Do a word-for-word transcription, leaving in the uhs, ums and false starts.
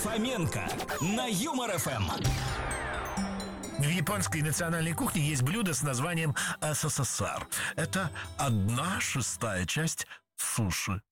Фоменко на Юмор ФМ. В японской национальной кухне есть блюдо с названием СССР. Это одна шестая часть суши.